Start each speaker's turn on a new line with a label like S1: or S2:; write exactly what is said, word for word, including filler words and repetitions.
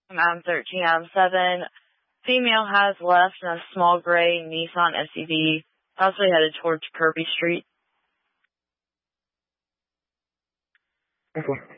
S1: Adam thirteen, Adam seven. Female has left in a small gray Nissan S U V, possibly headed towards Kirby Street.
S2: Okay.